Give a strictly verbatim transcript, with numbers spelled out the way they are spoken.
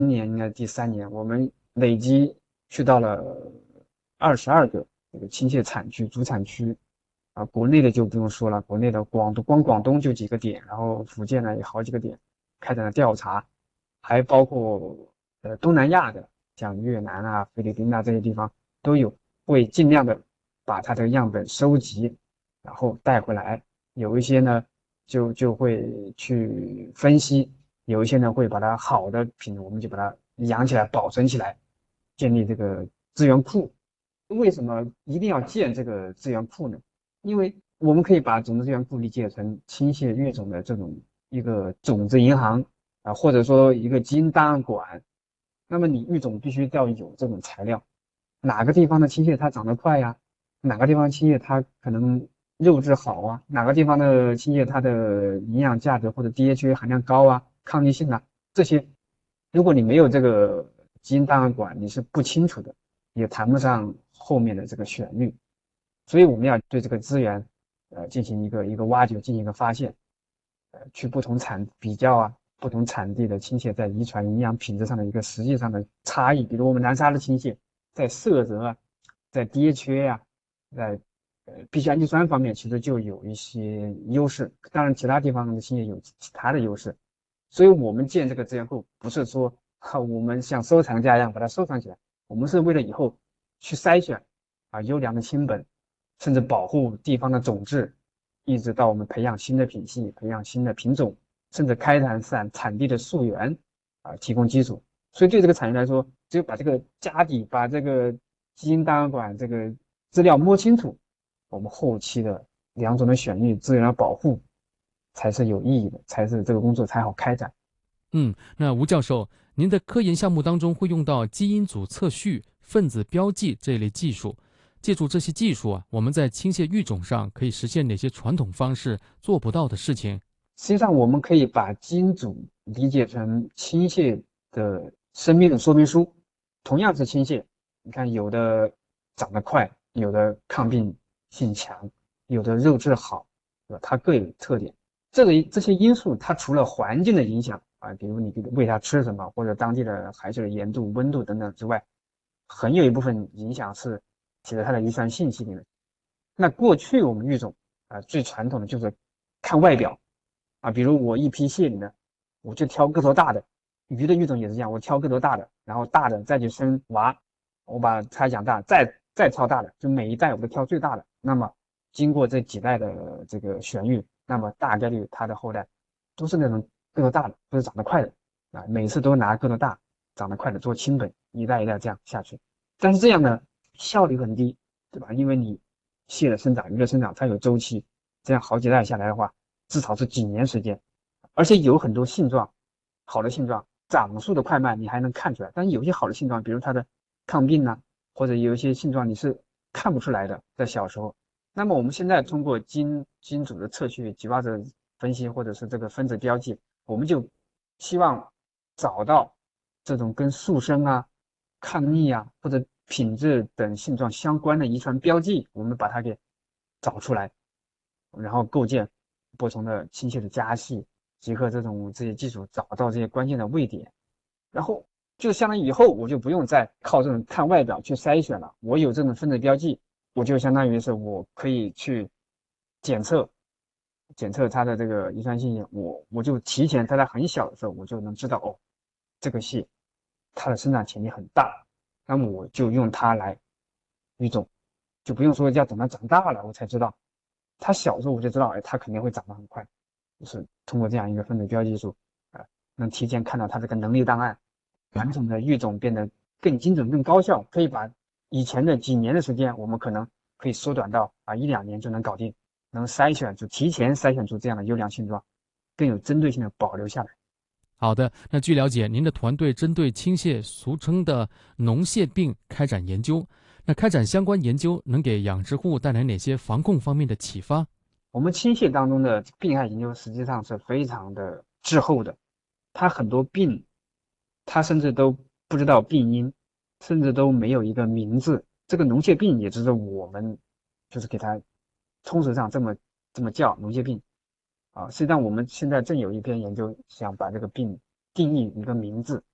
年应该第三年，我们累计去到了二十二个这个青蟹产区、主产区啊，国内的就不用说了，国内的广东光广东就几个点，然后福建呢有好几个点开展了调查，还包括呃东南亚的，像越南啊、菲律宾啊这些地方都有，会尽量的把它的样本收集，然后带回来，有一些呢就就会去分析。有一些呢会把它好的品种，我们就把它养起来、保存起来，建立这个资源库。为什么一定要建这个资源库呢？因为我们可以把种子资源库理解成青蟹育种的这种一个种子银行啊，或者说一个基因档案馆。那么你育种必须要有这种材料，哪个地方的青蟹它长得快呀？哪个地方青蟹它可能肉质好啊？哪个地方的青蟹它的营养价值或者 D H A 含量高啊？抗逆性啊？这些，如果你没有这个基因档案馆，你是不清楚的，也谈不上后面的这个选育。所以我们要对这个资源，呃，进行一个一个挖掘，进行一个发现，呃，去不同产比较啊，不同产地的青蟹在遗传、营养、品质上的一个实际上的差异。比如我们南沙的青蟹，在色泽啊，在 D H A 啊，在呃必需氨基酸方面，其实就有一些优势。当然，其他地方的青蟹有其他的优势。所以我们建这个资源库，不是说哈我们像收藏家一样把它收藏起来，我们是为了以后去筛选啊优良的亲本，甚至保护地方的种质，一直到我们培养新的品系、培养新的品种，甚至开展产产地的溯源啊，提供基础。所以对这个产业来说，只有把这个家底、把这个基因档案馆这个资料摸清楚，我们后期的两种的选育、资源的保护才是有意义的，才是这个工作才好开展。 嗯，那吴教授，您的科研项目当中会用到基因组测序、分子标记这一类技术。借助这些技术啊，我们在青蟹育种上可以实现哪些传统方式做不到的事情？ 实际上，我们可以把基因组理解成青蟹的生命的说明书。同样是青蟹，你看有的长得快，有的抗病性强，有的肉质好，对吧？它各有特点。这个这些因素，它除了环境的影响啊，比如你喂它吃什么，或者当地的海水的盐度、温度等等之外，很有一部分影响是起在它的遗传信息里面。那过去我们育种啊，最传统的就是看外表。啊，比如我一批蟹里呢，我就挑个头大的，鱼的育种也是这样，我挑个头大的，然后大的再去生娃，我把它养大，再再挑大的，就每一代我都挑最大的。那么经过这几代的这个选育，那么大概率它的后代都是那种个头大的，都是长得快的啊，每次都拿个头大、长得快的做亲本，一代一代这样下去。但是这样呢，效率很低，对吧？因为你蟹的生长、鱼的生长，它有周期，这样好几代下来的话。至少是几年时间，而且有很多性状，好的性状，长速的快慢你还能看出来，但是有些好的性状，比如它的抗病呢、啊，或者有一些性状你是看不出来的，在小时候。那么我们现在通过基因基因组的测序、几化的分析，或者是这个分子标记，我们就希望找到这种跟速生啊、抗逆啊或者品质等性状相关的遗传标记，我们把它给找出来，然后构建不同的亲切的家系，结合这种这些技术找到这些关键的位点，然后就相当于以后我就不用再靠这种看外表去筛选了，我有这种分子标记，我就相当于是我可以去检测检测它的这个遗传信息，我我就提前在它很小的时候我就能知道哦，这个系它的生长潜力很大，那么我就用它来育种，就不用说要等它长大了我才知道，它小时候我就知道，哎，它肯定会长得很快，就是通过这样一个分子标记术啊，能提前看到它这个能力档案，完整的育种变得更精准、更高效，可以把以前的几年的时间，我们可能可以缩短到啊一两年就能搞定，能筛选出提前筛选出这样的优良性状，更有针对性的保留下来。 好的，那据了解，您的团队针对青蟹俗称的脓蟹病开展研究。那开展相关研究能给养殖户带来哪些防控方面的启发？ 我们亲蟹当中的病害研究实际上是非常的滞后的，它很多病，它甚至都不知道病因，甚至都没有一个名字。这个脓疥病也只是我们就是给它通俗上这么这么叫脓疥病啊。实际上我们现在正有一篇研究想把这个病定义一个名字，